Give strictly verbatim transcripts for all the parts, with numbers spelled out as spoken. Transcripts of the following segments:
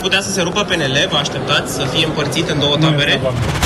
putea să se rupă P N L? Vă așteptați să fie împărțit în două tabere?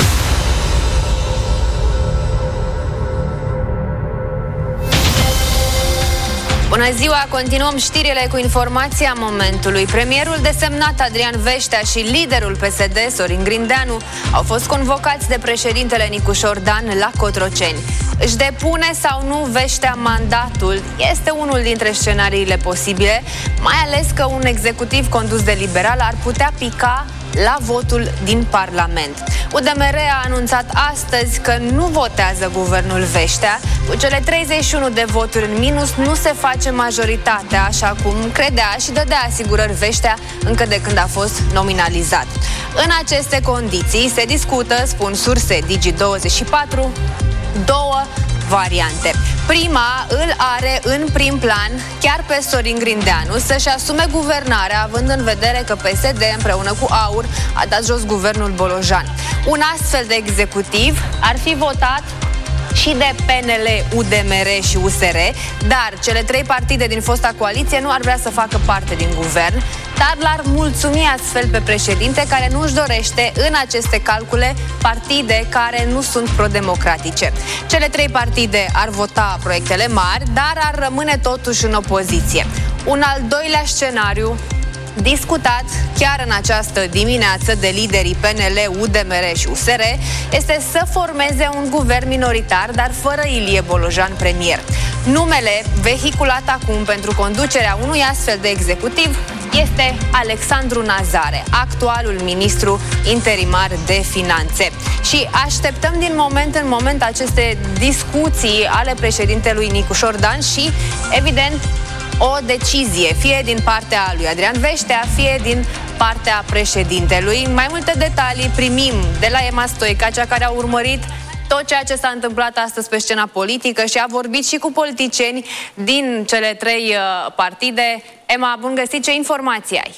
Bună ziua! Continuăm știrile cu informația momentului. Premierul desemnat Adrian Veștea și liderul P S D, Sorin Grindeanu, au fost convocați de președintele Nicușor Dan la Cotroceni. Își depune sau nu Veștea mandatul? Este unul dintre scenariile posibile, mai ales că un executiv condus de liberal ar putea pica la votul din Parlament. U D M R a anunțat astăzi că nu votează guvernul Veștea. Cu cele treizeci și unu de voturi în minus nu se face majoritatea, așa cum credea și dădea asigurări Veștea încă de când a fost nominalizat. În aceste condiții se discută, spun surse Digi douăzeci și patru, două variante. Prima îl are în prim plan chiar pe Sorin Grindeanu să-și asume guvernarea, având în vedere că P S D împreună cu AUR a dat jos guvernul Bolojan. Un astfel de executiv ar fi votat și de P N L, U D M R și U S R, dar cele trei partide din fosta coaliție nu ar vrea să facă parte din guvern, dar l-ar mulțumi astfel pe președinte, care nu își dorește în aceste calcule partide care nu sunt pro-democratice. Cele trei partide ar vota proiectele mari, dar ar rămâne totuși în opoziție. Un al doilea scenariu discutat chiar în această dimineață de liderii P N L, U D M R și U S R este să formeze un guvern minoritar, dar fără Ilie Bolojan premier. Numele vehiculat acum pentru conducerea unui astfel de executiv este Alexandru Nazare, actualul ministru interimar de finanțe. Și așteptăm din moment în moment aceste discuții ale președintelui Nicușor Dan și, evident, o decizie, fie din partea lui Adrian Veștea, fie din partea președintelui. Mai multe detalii primim de la Emma Stoica, cea care a urmărit tot ceea ce s-a întâmplat astăzi pe scena politică și a vorbit și cu politicieni din cele trei partide. Emma, bun găsit, ce informații ai?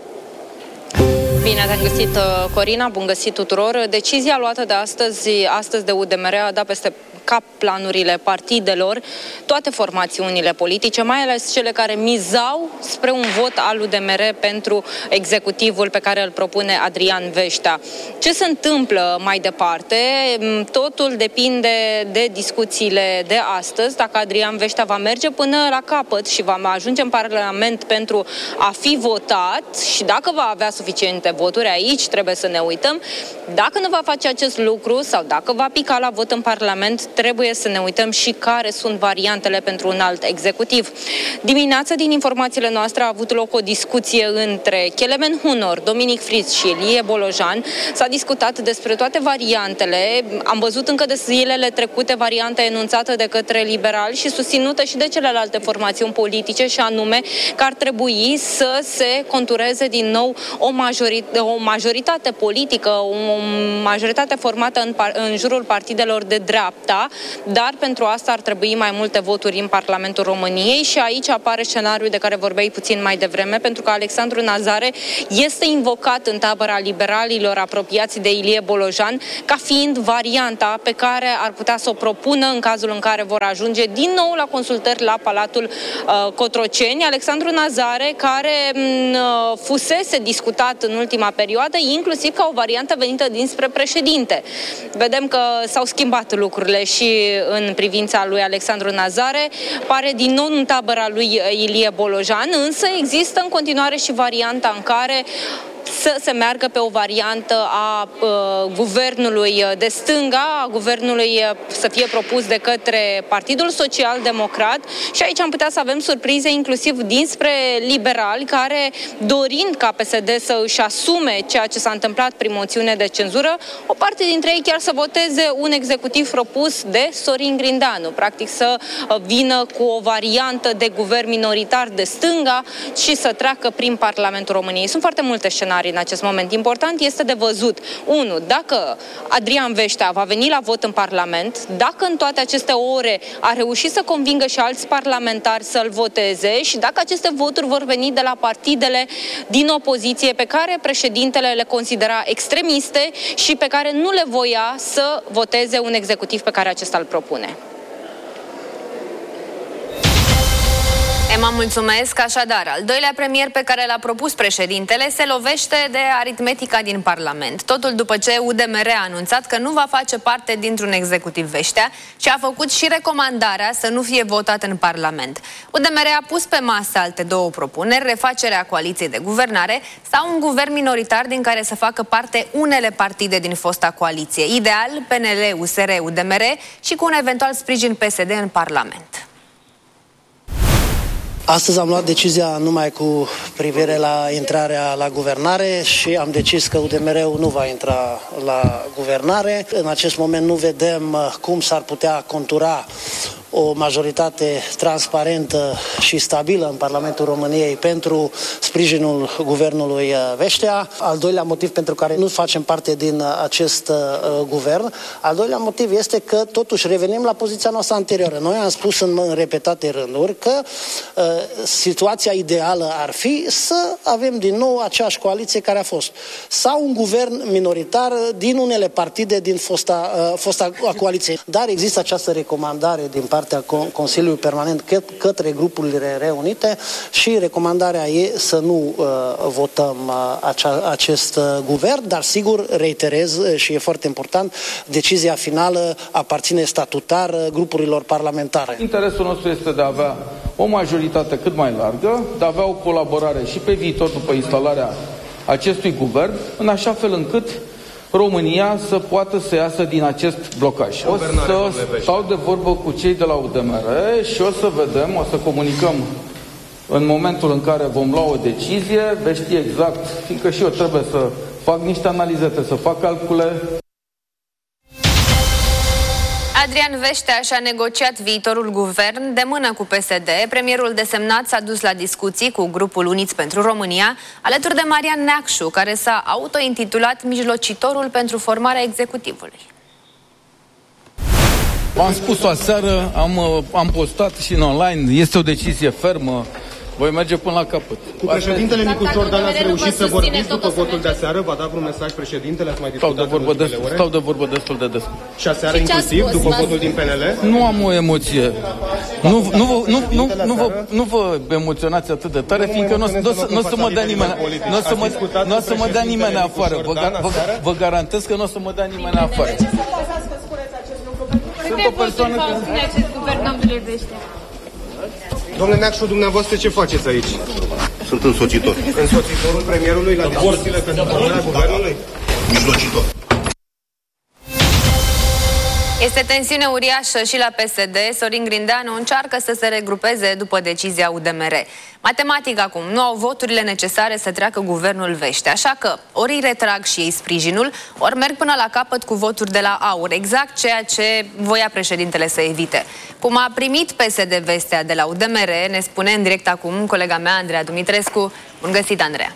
Bine te-am găsit, Corina, bun găsit tuturor. Decizia luată de astăzi, astăzi de U D M R a dat peste cap planurile partidelor, toate formațiunile politice, mai ales cele care mizau spre un vot al U D M R pentru executivul pe care îl propune Adrian Veștea. Ce se întâmplă mai departe? Totul depinde de discuțiile de astăzi, dacă Adrian Veștea va merge până la capăt și va ajunge în Parlament pentru a fi votat și dacă va avea suficiente voturi, aici trebuie să ne uităm. Dacă nu va face acest lucru sau dacă va pica la vot în Parlament, trebuie să ne uităm și care sunt variantele pentru un alt executiv. Dimineața, din informațiile noastre, a avut loc o discuție între Kelemen Hunor, Dominic Fritz și Ilie Bolojan. S-a discutat despre toate variantele. Am văzut încă de zilele trecute varianta enunțată de către liberali și susținută și de celelalte formațiuni politice, și anume că ar trebui să se contureze din nou o, majori- o majoritate politică, o majoritate formată în, par- în jurul partidelor de dreapta, dar pentru asta ar trebui mai multe voturi în Parlamentul României și aici apare scenariul de care vorbeai puțin mai devreme, pentru că Alexandru Nazare este invocat în tabăra liberalilor apropiați de Ilie Bolojan ca fiind varianta pe care ar putea să o propună în cazul în care vor ajunge din nou la consultări la Palatul uh, Cotroceni. Alexandru Nazare, care uh, fusese discutat în ultima perioadă, inclusiv ca o variantă venită dinspre președinte. Vedem că s-au schimbat lucrurile și în privința lui Alexandru Nazare, pare din nou în tabăra lui Ilie Bolojan, însă există în continuare și varianta în care să se meargă pe o variantă a uh, guvernului de stânga, a guvernului să fie propus de către Partidul Social Democrat, și aici am putea să avem surprize inclusiv dinspre liberali, care, dorind ca P S D să își asume ceea ce s-a întâmplat prin moțiune de cenzură, o parte dintre ei chiar să voteze un executiv propus de Sorin Grindeanu, practic să vină cu o variantă de guvern minoritar de stânga și să treacă prin Parlamentul României. Sunt foarte multe scenarii în acest moment. Important este de văzut, unu, dacă Adrian Veștea va veni la vot în Parlament, dacă în toate aceste ore a reușit să convingă și alți parlamentari să-l voteze și dacă aceste voturi vor veni de la partidele din opoziție pe care președintele le considera extremiste și pe care nu le voia să voteze un executiv pe care acesta îl propune. Emma, mulțumesc. Așadar, al doilea premier pe care l-a propus președintele se lovește de aritmetica din Parlament. Totul după ce U D M R a anunțat că nu va face parte dintr-un executiv Vestea și a făcut și recomandarea să nu fie votat în Parlament. U D M R a pus pe masă alte două propuneri, refacerea coaliției de guvernare sau un guvern minoritar din care să facă parte unele partide din fosta coaliție. Ideal, P N L, U S R, U D M R și cu un eventual sprijin P S D în Parlament. Astăzi am luat decizia numai cu privire la intrarea la guvernare și am decis că U D M R-ul nu va intra la guvernare. În acest moment nu vedem cum s-ar putea contura o majoritate transparentă și stabilă în Parlamentul României pentru sprijinul guvernului Vestea. Al doilea motiv pentru care nu facem parte din acest uh, guvern, al doilea motiv este că totuși revenim la poziția noastră anterioară. Noi am spus în, în repetate rânduri că uh, situația ideală ar fi să avem din nou aceeași coaliție care a fost. Sau un guvern minoritar din unele partide din fosta, uh, fosta coaliție. Dar există această recomandare din partea Consiliului Permanent către grupurile reunite și recomandarea e să nu uh, votăm uh, acea, acest uh, guvern, dar sigur, reiterez și e foarte important, decizia finală aparține statutar uh, grupurilor parlamentare. Interesul nostru este de a avea o majoritate cât mai largă, de a avea o colaborare și pe viitor după instalarea acestui guvern, în așa fel încât România să poată să iasă din acest blocaj. O să stau de vorbă cu cei de la U D M R și o să vedem, o să comunicăm în momentul în care vom lua o decizie, veți ști exact, fiindcă și eu trebuie să fac niște analize, să fac calcule. Adrian Vestea și-a negociat viitorul guvern de mână cu P S D. Premierul desemnat s-a dus la discuții cu grupul Uniți pentru România, alături de Marian Neacșu, care s-a autointitulat mijlocitorul pentru formarea executivului. V-am spus-o aseară, am, am postat și în online, este o decizie fermă. Voi merge până la capăt. Cu președintele Nicu Șordan ați reușit să vorbiți după votul de aseară? V-a dat vreun mesaj președintele? Ați mai discutat stau de vorbă, des, stau de vorbă destul de des. Și aseară inclusiv, după votul din P N L? Nu am o emoție. Nu, nu, nu, nu, nu, nu, vă, nu vă emoționați atât de tare, fiindcă nu o să mă dea nimeni, nu o să mă, n-o să mă dea nimeni afară. Vă, vă, vă garantez că nu o să mă dea nimeni afară. De ce să lăsați că spuneți acest lucru? Sunt o persoană care... acest guvern, domnule Vestea? Domnule Neacșu, dumneavoastră ce faceți aici? Sunt însoțitor. Însoțitorul premierului la discuțiile pentru formarea guvernului? Mijlocitor. Este tensiune uriașă și la P S D. Sorin Grindeanu încearcă să se regrupeze după decizia U D M R. Matematic acum nu au voturile necesare să treacă guvernul Vestea, așa că ori îi retrag și ei sprijinul, ori merg până la capăt cu voturi de la AUR, exact ceea ce voia președintele să evite. Cum a primit P S D vestea de la U D M R, ne spune în direct acum colega mea, Andreea Dumitrescu. Bun găsit, Andreea!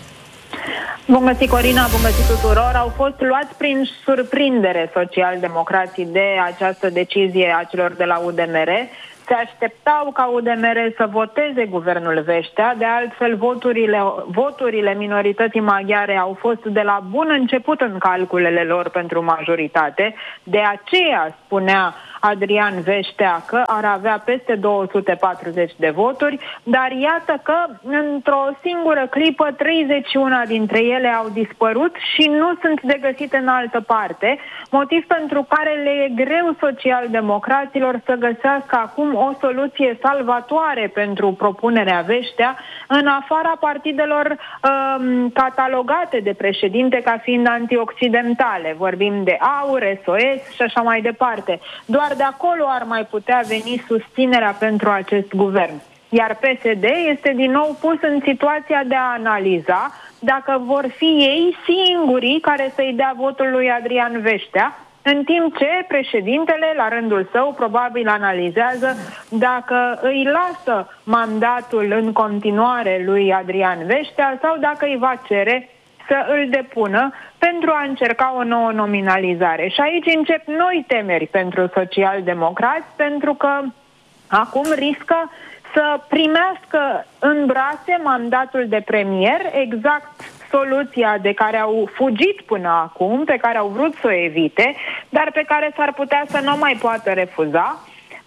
Bun găsit, Corina, bun găsit tuturor. Au fost luați prin surprindere socialdemocrații de această decizie a celor de la U D M R. Se așteptau ca U D M R să voteze guvernul Vestea, de altfel voturile, voturile minorității maghiare au fost de la bun început în calculele lor pentru majoritate, de aceea spunea Adrian Vestea că ar avea peste două sute patruzeci de voturi, dar iată că într-o singură clipă treizeci și unu dintre ele au dispărut și nu sunt de găsit în altă parte, motiv pentru care le e greu social-democraților să găsească acum o soluție salvatoare pentru propunerea Vestea, în afara partidelor um, catalogate de președinte ca fiind antioccidentale. Vorbim de AUR, S O S și așa mai departe. Doar de acolo ar mai putea veni susținerea pentru acest guvern. Iar P S D este din nou pus în situația de a analiza dacă vor fi ei singurii care să-i dea votul lui Adrian Vestea, în timp ce președintele, la rândul său, probabil analizează dacă îi lasă mandatul în continuare lui Adrian Vestea sau dacă îi va cere să îl depună pentru a încerca o nouă nominalizare. Și aici încep noi temeri pentru socialdemocrați, pentru că acum riscă să primească în brațe mandatul de premier, exact soluția de care au fugit până acum, pe care au vrut să o evite, dar pe care s-ar putea să nu mai poată refuza.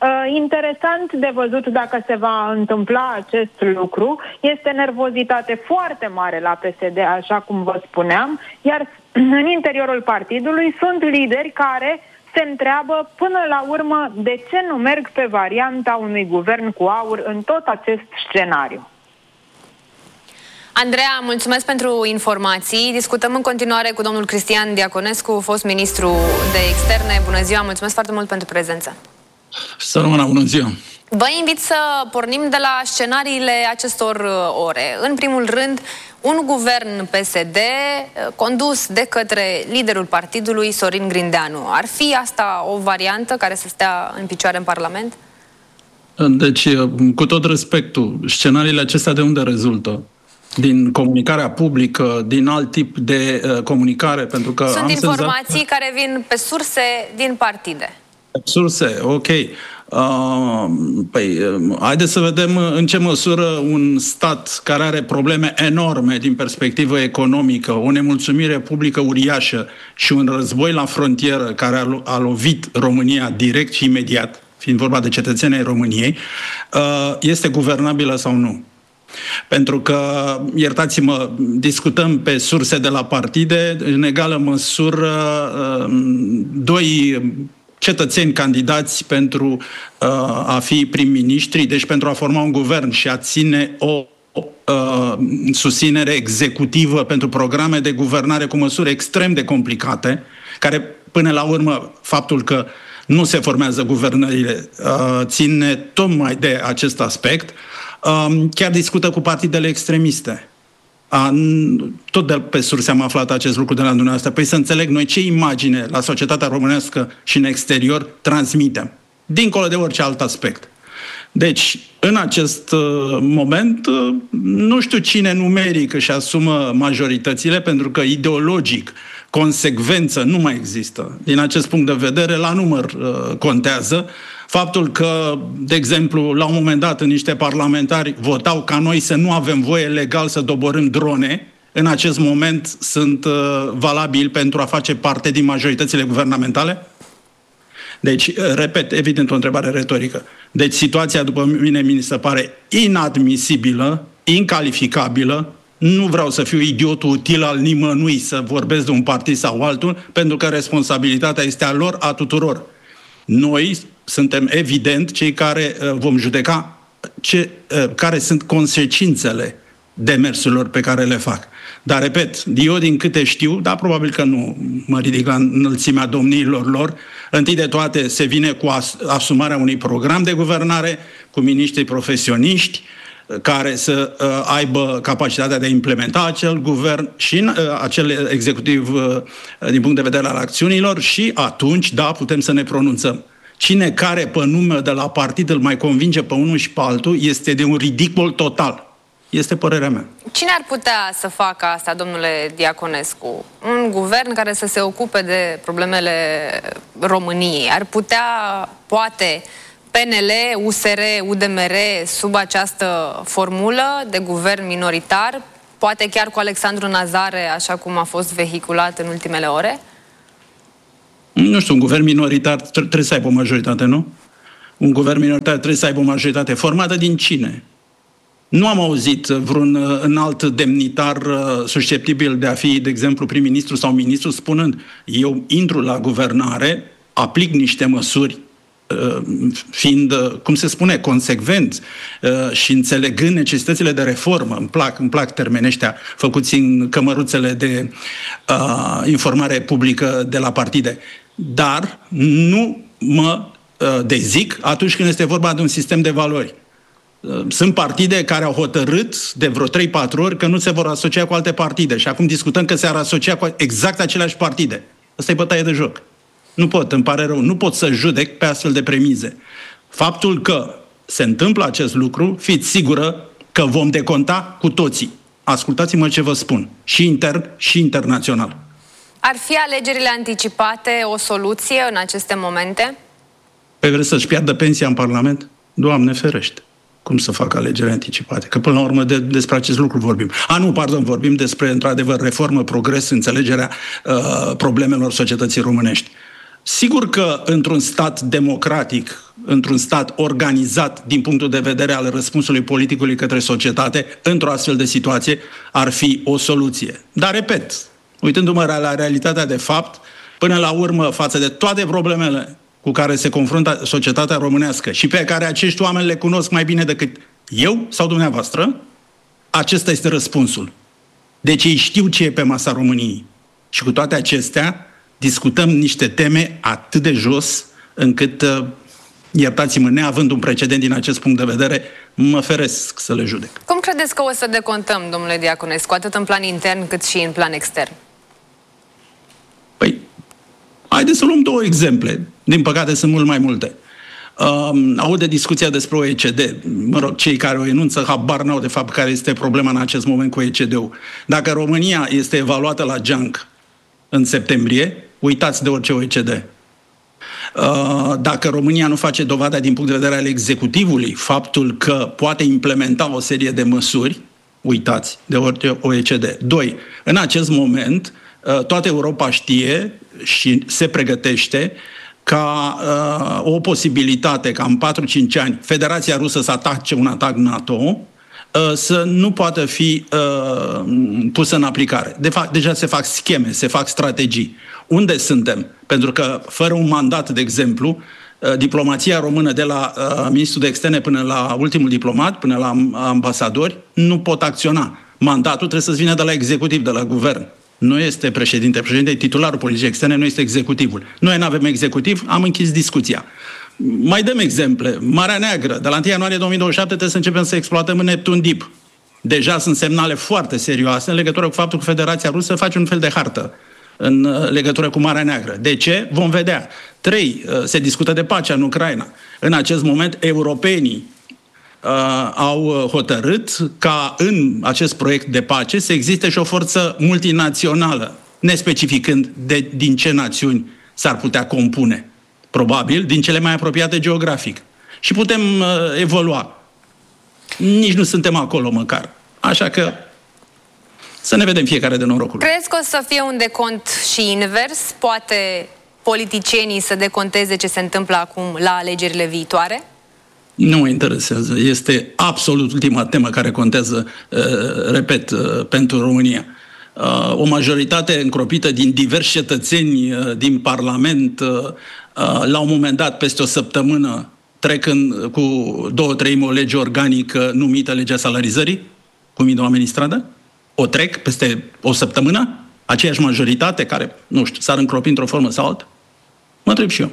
Interesant de văzut dacă se va întâmpla acest lucru. Este nervozitate foarte mare la P S D, așa cum vă spuneam, iar în interiorul partidului sunt lideri care se întreabă până la urmă de ce nu merg pe varianta unui guvern cu aur în tot acest scenariu. Andreea, mulțumesc pentru informații. Discutăm în continuare cu domnul Cristian Diaconescu, fost ministru de externe. Bună ziua, mulțumesc foarte mult pentru prezență. Să rămână, bună ziua. Vă invit să pornim de la scenariile acestor ore. În primul rând, un guvern P S D condus de către liderul partidului, Sorin Grindeanu. Ar fi asta o variantă care să stea în picioare în Parlament? Deci, cu tot respectul, scenariile acestea de unde rezultă? Din comunicarea publică, din alt tip de uh, comunicare? Pentru că sunt am informații senza... care vin pe surse din partide. Surse, ok. Uh, păi, uh, haideți să vedem în ce măsură un stat care are probleme enorme din perspectivă economică, o nemulțumire publică uriașă și un război la frontieră care a, lo- a lovit România direct și imediat, fiind vorba de cetățenii României, uh, este guvernabilă sau nu? Pentru că, iertați-mă, discutăm pe surse de la partide, în egală măsură, doi cetățeni candidați pentru a fi prim-ministri, deci pentru a forma un guvern și a ține o susținere executivă pentru programe de guvernare cu măsuri extrem de complicate, care, până la urmă, faptul că nu se formează guvernările ține tocmai de acest aspect. Chiar discută cu partidele extremiste. Tot de pe surse am aflat acest lucru de la dumneavoastră. Păi să înțeleg noi ce imagine la societatea românească și în exterior transmitem, dincolo de orice alt aspect. Deci, în acest moment, nu știu cine numeric își asumă majoritățile, pentru că ideologic consecvență nu mai există. Din acest punct de vedere, la număr contează. Faptul că, de exemplu, la un moment dat, niște parlamentari votau ca noi să nu avem voie legal să doborâm drone, în acest moment sunt uh, valabili pentru a face parte din majoritățile guvernamentale? Deci, repet, evident, o întrebare retorică. Deci, situația, după mine, mi se pare inadmisibilă, incalificabilă. Nu vreau să fiu idiotul util al nimănui să vorbesc de un partid sau altul, pentru că responsabilitatea este a lor, a tuturor. Noi suntem, evident, cei care uh, vom judeca ce, uh, care sunt consecințele demersurilor pe care le fac. Dar, repet, eu din câte știu, dar probabil că nu mă ridic la înălțimea domniilor lor, întâi de toate se vine cu as- asumarea unui program de guvernare, cu miniștri profesioniști, care să uh, aibă capacitatea de a implementa acel guvern și uh, acel executiv uh, din punct de vedere al acțiunilor și atunci, da, putem să ne pronunțăm. Cine care pe nume de la partid îl mai convinge pe unul și pe altul este de un ridicol total. Este părerea mea. Cine ar putea să facă asta, domnule Diaconescu? Un guvern care să se ocupe de problemele României. Ar putea, poate, P N L, U S R, U D M R sub această formulă de guvern minoritar? Poate chiar cu Alexandru Nazare, așa cum a fost vehiculat în ultimele ore? Nu știu, un guvern minoritar trebuie să aibă o majoritate, nu? Un guvern minoritar trebuie să aibă o majoritate formată din cine? Nu am auzit vreun înalt demnitar susceptibil de a fi, de exemplu, prim-ministru sau ministru spunând: eu intru la guvernare, aplic niște măsuri fiind, cum se spune, consecvent și înțelegând necesitățile de reformă. Îmi plac, îmi plac termenii ăștia făcuți în cămăruțele de uh, informare publică de la partide. Dar nu mă uh, dezic atunci când este vorba de un sistem de valori. Uh, sunt partide care au hotărât de vreo trei patru ori că nu se vor asocia cu alte partide și acum discutăm că se ar asocia cu exact aceleași partide. Asta e bătaie de joc. Nu pot, îmi pare rău, nu pot să judec pe astfel de premize. Faptul că se întâmplă acest lucru, fiți sigură că vom deconta cu toții. Ascultați-mă ce vă spun, și intern și internațional. Ar fi alegerile anticipate o soluție în aceste momente? Păi vreți să-și piardă pensia în Parlament? Doamne ferește! Cum să facă alegeri anticipate? Că până la urmă de, despre acest lucru vorbim. A, nu, pardon, vorbim despre, într-adevăr, reformă, progres, înțelegerea uh, problemelor societății românești. Sigur că într-un stat democratic, într-un stat organizat din punctul de vedere al răspunsului politicului către societate, într-o astfel de situație, ar fi o soluție. Dar, repet, uitându-mă la realitatea de fapt, până la urmă, față de toate problemele cu care se confruntă societatea românească și pe care acești oameni le cunosc mai bine decât eu sau dumneavoastră, acesta este răspunsul. Deci ei știu ce e pe masa României. Și cu toate acestea, discutăm niște teme atât de jos, încât, iertați-mă, neavând un precedent din acest punct de vedere, mă feresc să le judec. Cum credeți că o să decontăm, domnule Diaconescu, atât în plan intern cât și în plan extern? Păi, haideți să luăm două exemple. Din păcate sunt mult mai multe. Uh, aude discuția despre O E C D. Mă rog, cei care o enunță habar n-au de fapt care este problema în acest moment cu O E C D-ul. Dacă România este evaluată la Geanc în septembrie, uitați de orice O E C D. Uh, dacă România nu face dovada din punct de vedere al executivului, faptul că poate implementa o serie de măsuri, uitați de orice O E C D. Doi, în acest moment, uh, toată Europa știe și se pregătește ca uh, o posibilitate ca în patru-cinci ani Federația Rusă să atace un atac NATO, uh, să nu poată fi uh, pusă în aplicare. De fapt, deja se fac scheme, se fac strategii. Unde suntem? Pentru că fără un mandat, de exemplu, uh, diplomația română de la uh, ministrul de externe până la ultimul diplomat, până la ambasadori, nu pot acționa. Mandatul trebuie să-ți vină de la executiv, de la guvern. Nu este președinte. Președinte, titularul politicii externe, nu este executivul. Noi nu avem executiv, am închis discuția. Mai dăm exemple. Marea Neagră, de la întâi ianuarie două mii douăzeci și șapte trebuie să începem să exploatăm în Neptun Deep. Deja sunt semnale foarte serioase în legătură cu faptul că Federația Rusă face un fel de hartă în legătură cu Marea Neagră. De ce? Vom vedea. Trei, se discută de pacea în Ucraina. În acest moment, europenii Uh, au hotărât ca în acest proiect de pace să existe și o forță multinațională, nespecificând de, din ce națiuni s-ar putea compune. Probabil din cele mai apropiate geografic. Și putem uh, evolua. Nici nu suntem acolo măcar. Așa că să ne vedem fiecare de norocul. Crezi că o să fie un decont și invers? Poate politicienii să deconteze ce se întâmplă acum la alegerile viitoare? Nu mă interesează. Este absolut ultima temă care contează, repet, pentru România. O majoritate încropită din diversi cetățeni din Parlament, la un moment dat, peste o săptămână, trecând cu două treimi o lege organică numită legea salarizării, cu mii de oameni în stradă, o trec peste o săptămână, aceeași majoritate care, nu știu, s-ar încropi într-o formă sau altă. Mă întreb și eu.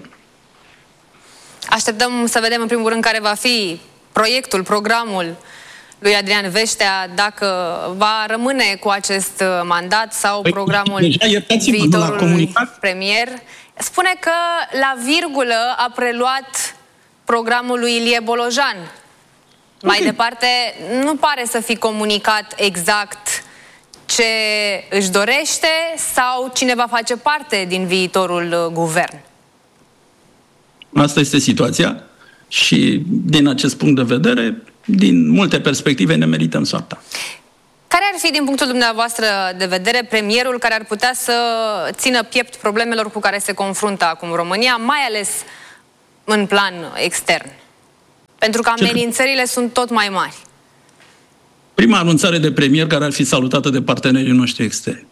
Așteptăm să vedem în primul rând care va fi proiectul, programul lui Adrian Veștea, dacă va rămâne cu acest mandat sau păi, programul viitorului premier. Spune că la virgulă a preluat programul lui Ilie Bolojan. Mai okay. departe, nu pare să fi comunicat exact ce își dorește sau cine va face parte din viitorul guvern. Asta este situația și din acest punct de vedere, din multe perspective, ne merităm soarta. Care ar fi, din punctul dumneavoastră de vedere, premierul care ar putea să țină piept problemelor cu care se confruntă acum România, mai ales în plan extern? Pentru că amenințările sunt tot mai mari. Prima anunțare de premier care ar fi salutată de partenerii noștri externi.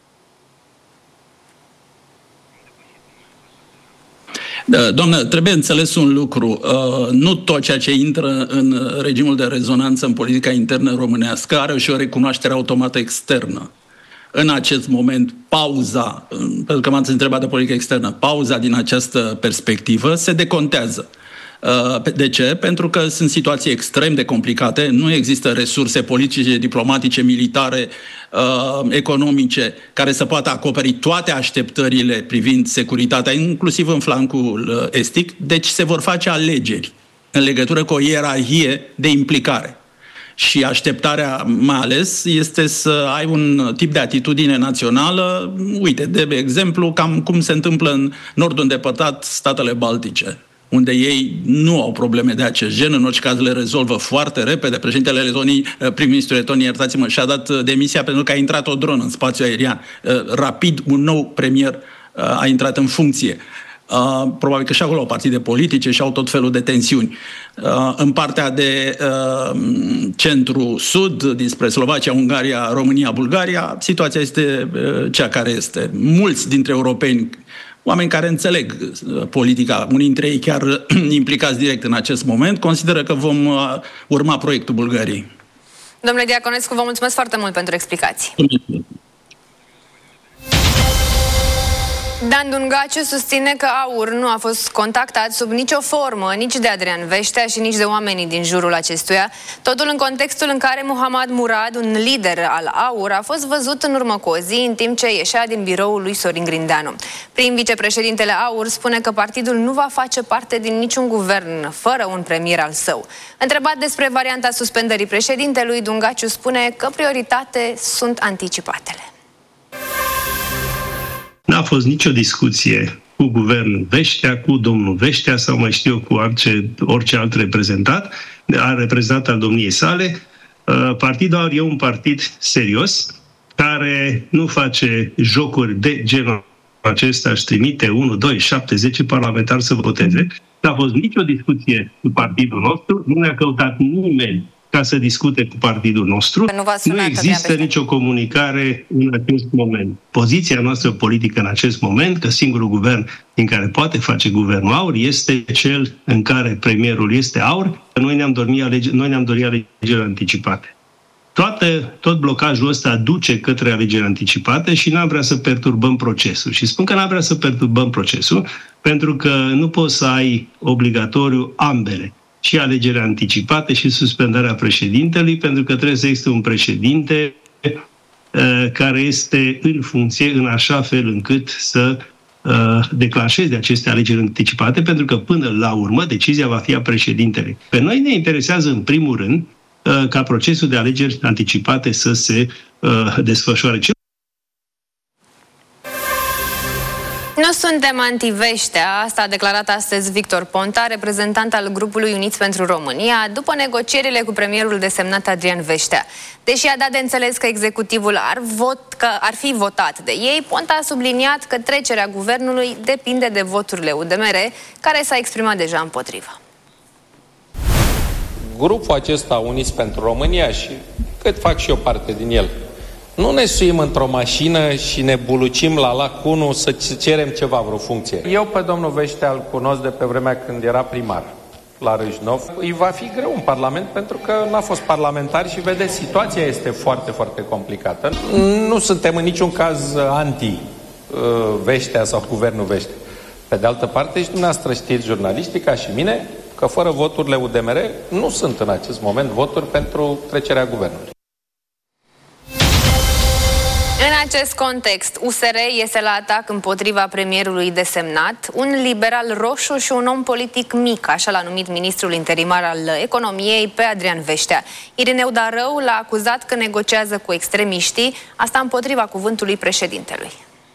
Doamnă, trebuie înțeles un lucru. Nu tot ceea ce intră în regimul de rezonanță în politica internă românească are și o recunoaștere automată externă. În acest moment, pauza, pentru că m-ați întrebat de politică externă, pauza din această perspectivă se decontează. De ce? Pentru că sunt situații extrem de complicate, nu există resurse politice, diplomatice, militare, economice, care să poată acoperi toate așteptările privind securitatea, inclusiv în flancul estic, deci se vor face alegeri în legătură cu o ierarhie de implicare. Și așteptarea, mai ales, este să ai un tip de atitudine națională, uite, de exemplu, cam cum se întâmplă în nordul îndepărtat, statele baltice, unde ei nu au probleme de acest gen, în orice caz le rezolvă foarte repede. Președintele Letoniei, prim-ministrul Letoniei, iertați-mă, și-a dat demisia pentru că a intrat o dronă în spațiu aerian. Rapid, un nou premier a intrat în funcție. Uh, probabil că și acolo au partide politice și au tot felul de tensiuni. Uh, în partea de uh, centru-sud, dinspre Slovacia, Ungaria, România, Bulgaria, situația este uh, cea care este. Mulți dintre europeni, oameni care înțeleg uh, politica, unii dintre ei chiar uh, implicați direct în acest moment, consideră că vom uh, urma proiectul Bulgariei. Domnule Diaconescu, vă mulțumesc foarte mult pentru explicații. Dan Dungaciu susține că AUR nu a fost contactat sub nicio formă, nici de Adrian Veștea și nici de oamenii din jurul acestuia, totul în contextul în care Muhammad Murad, un lider al AUR, a fost văzut în urmă cu o zi, în timp ce ieșea din biroul lui Sorin Grindeanu. Prim vicepreședintele AUR spune că partidul nu va face parte din niciun guvern fără un premier al său. Întrebat despre varianta suspendării președintelui, Dungaciu spune că prioritate sunt anticipatele. N-a fost nicio discuție cu guvernul Veștea, cu domnul Veștea sau mai știu eu cu orice, orice alt reprezentat, al reprezentant al domniei sale. Partidul AUR e un partid serios, care nu face jocuri de genul acesta, își trimite unu, doi, șapte, zece parlamentari să voteze. N-a fost nicio discuție cu partidul nostru, nu ne-a căutat nimeni ca să discute cu partidul nostru. Nu, nu există nicio comunicare în acest moment. Poziția noastră politică în acest moment, că singurul guvern din care poate face guvernul AUR este cel în care premierul este AUR, noi ne-am dorit alegeri, noi ne-am dorit alegeri anticipate. Toate, tot blocajul ăsta duce către alegeri anticipate și n-am vrea să perturbăm procesul. Și spun că n-am vrea să perturbăm procesul pentru că nu poți să ai obligatoriu ambele. Și alegeri anticipate și suspendarea președintelui, pentru că trebuie să existe un președinte uh, care este în funcție în așa fel încât să uh, declanșeze aceste alegeri anticipate, pentru că până la urmă decizia va fi a președintelui. Pe noi ne interesează în primul rând uh, ca procesul de alegeri anticipate să se uh, desfășoare. Nu suntem anti-Veștea, asta a declarat astăzi Victor Ponta, reprezentant al grupului Uniți pentru România, după negocierile cu premierul desemnat Adrian Veștea. Deși a dat de înțeles că executivul ar, vot, că ar fi votat de ei, Ponta a subliniat că trecerea guvernului depinde de voturile U D M R, care s-a exprimat deja împotrivă. Grupul acesta Uniți pentru România, și cât fac și eu parte din el, nu ne suim într-o mașină și ne bulucim la lac unu să cerem ceva, vreo funcție. Eu pe domnul Veștea îl cunosc de pe vremea când era primar la Râșnov. Îi va fi greu în Parlament pentru că n-a fost parlamentar și vedeți, situația este foarte, foarte complicată. Nu suntem în niciun caz anti-Veștea sau guvernul Veștea. Pe de altă parte, și dumneavoastră știți, jurnaliștii ca și mine, că fără voturile U D M R nu sunt în acest moment voturi pentru trecerea guvernului. În acest context, U S R iese la atac împotriva premierului desemnat, un liberal roșu și un om politic mic, așa l-a numit ministrul interimar al economiei pe Adrian Veștea. Irineu Darău l-a acuzat că negociază cu extremiștii, asta împotriva cuvântului președintelui.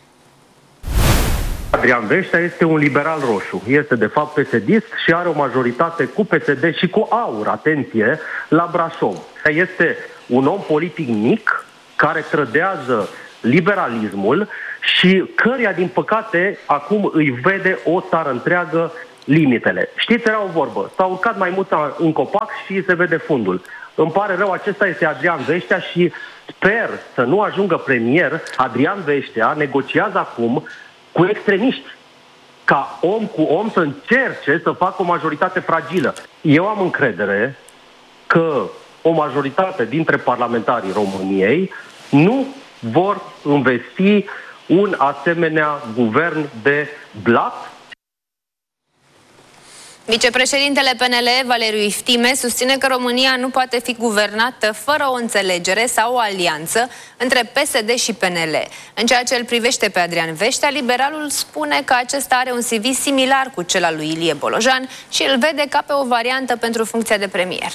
Adrian Veștea este un liberal roșu, este de fapt P S D-ist și are o majoritate cu P S D și cu AUR, atenție, la Brașov. Este un om politic mic, care trădează liberalismul și căreia, din păcate, acum îi vede o țară întreagă limitele. Știți, era o vorbă. S-a urcat maimuța în copac și se vede fundul. Îmi pare rău, acesta este Adrian Veștea și sper să nu ajungă premier. Adrian Veștea negociază acum cu extremiști, ca om cu om să încerce să facă o majoritate fragilă. Eu am încredere că o majoritate dintre parlamentarii României nu vor învesti un asemenea guvern de blat. Vicepreședintele P N L, Valeriu Iftime, susține că România nu poate fi guvernată fără o înțelegere sau o alianță între P S D și P N L. În ceea ce îl privește pe Adrian Veștea, liberalul spune că acesta are un C V similar cu cel al lui Ilie Bolojan și îl vede ca pe o variantă pentru funcția de premier.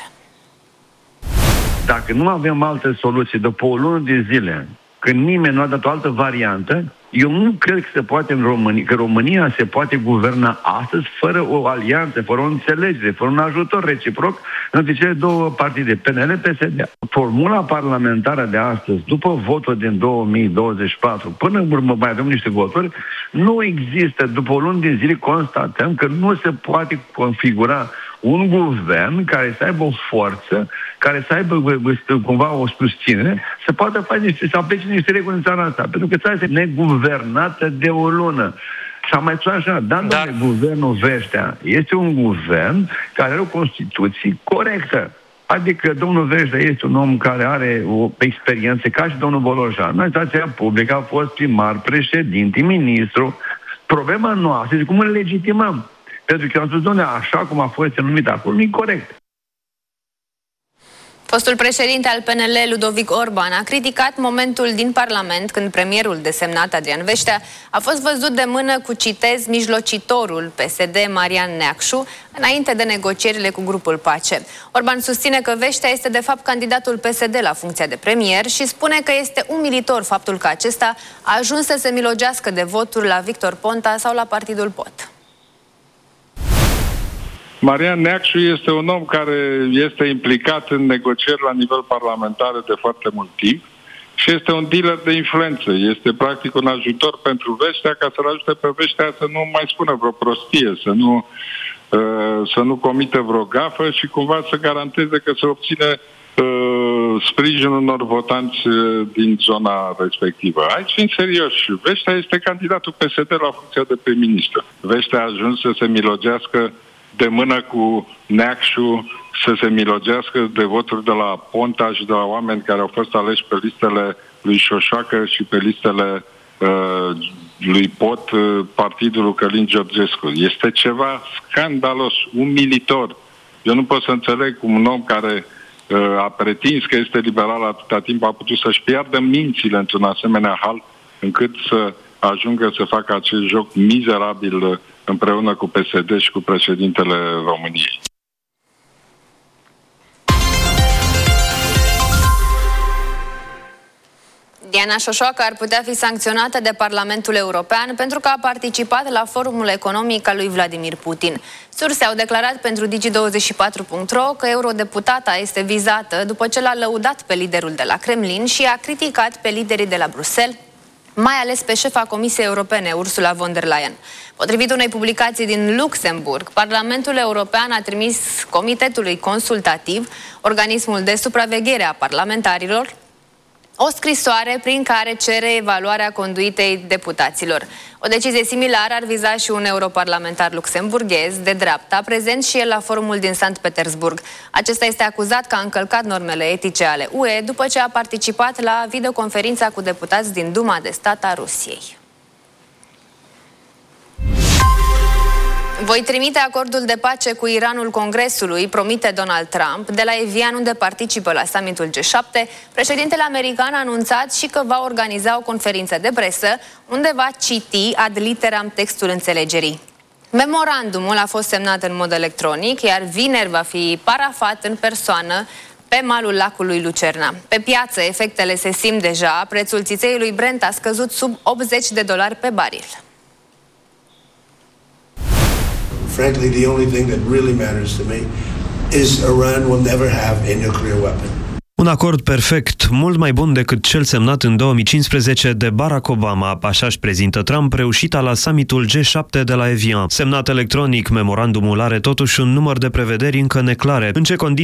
Dacă nu avem alte soluții după o lună de zile, când nimeni nu a dat o altă variantă, Eu nu cred că se poate în România, că România se poate guverna astăzi fără o alianță, fără o înțelegere, fără un ajutor reciproc între cele două partide, P N L P S D. Formula parlamentară de astăzi, după votul din două mii douăzeci și patru, până în urmă mai avem niște voturi, nu există. După o lună din zile constatăm că nu se poate configura un guvern care să aibă o forță, care să aibă cumva o susținere, să poată face niște, să aplece niște reguli în țara asta. Pentru că țara este neguvernată de o lună. Și am mai spus așa, dar Dar... guvernul Vestea este un guvern care are o Constituție corectă. Adică domnul Vestea este un om care are o experiență, ca și domnul Bolojan. În administrația publică a fost primar, președinte, ministru. Problema noastră este cum îl legitimăm. Pentru că am spus, doamne, așa cum a fost numit acolo, nu e corect. Fostul președinte al P N L, Ludovic Orban, a criticat momentul din Parlament când premierul desemnat, Adrian Veștea, a fost văzut de mână cu, citez, mijlocitorul P S D, Marian Neacșu, înainte de negocierile cu grupul Pace. Orban susține că Veștea este de fapt candidatul P S D la funcția de premier și spune că este umilitor faptul că acesta a ajuns să se milogească de voturi la Victor Ponta sau la Partidul Pot. Marian Neacșu este un om care este implicat în negocieri la nivel parlamentar de foarte mult timp și este un dealer de influență. Este practic un ajutor pentru Veștea ca să-l ajute pe Veștea să nu mai spună vreo prostie, să nu, uh, să nu comită vreo gafă și cumva să garanteze că se obține uh, sprijinul unor votanți uh, din zona respectivă. Aici, în serios, Veștea este candidatul P S D la funcția de prim-ministru. Veștea a ajuns să se milogească de mână cu Neacșu, să se milogească de voturi de la Ponta și de la oameni care au fost aleși pe listele lui Șoșoacă și pe listele uh, lui Pot, uh, partidul lui Călin Georgescu. Este ceva scandalos, umilitor. Eu nu pot să înțeleg cum un om care uh, a pretins că este liberal atâta timp a putut să-și piardă mințile într-un asemenea hal încât să ajungă să facă acest joc mizerabil împreună cu P S D și cu președintele României. Diana Șoșoacă ar putea fi sancționată de Parlamentul European pentru că a participat la forumul economic al lui Vladimir Putin. Surse au declarat pentru Digi douăzeci și patru punct ro că eurodeputata este vizată după ce l-a lăudat pe liderul de la Kremlin și a criticat pe liderii de la Bruxelles, mai ales pe șefa Comisiei Europene, Ursula von der Leyen. Potrivit unei publicații din Luxemburg, Parlamentul European a trimis Comitetului Consultativ, organismul de supraveghere a parlamentarilor, o scrisoare prin care cere evaluarea conduitei deputaților. O decizie similară ar viza și un europarlamentar luxemburghez de dreapta, prezent și el la forumul din Sankt Petersburg. Acesta este acuzat că a încălcat normele etice ale U E după ce a participat la videoconferința cu deputați din Duma de Stat a Rusiei. Voi trimite acordul de pace cu Iranul Congresului, promite Donald Trump. De la Evian, unde participă la summitul G șapte, președintele american a anunțat și că va organiza o conferință de presă unde va citi ad literam textul înțelegerii. Memorandumul a fost semnat în mod electronic, iar vineri va fi parafat în persoană pe malul lacului Lucerna. Pe piață, efectele se simt deja. Prețul țițeiului Brent a scăzut sub optzeci de dolari pe baril. Frankly, the only thing that really matters to me is Iran will never have a nuclear weapon. Un acord perfect, mult mai bun decât cel semnat în două mii cincisprezece de Barack Obama, așa își prezintă Trump reușita la summitul G șapte de la Evian. Semnat electronic, memorandumul are totuși un număr de prevederi încă neclare. În ce condiții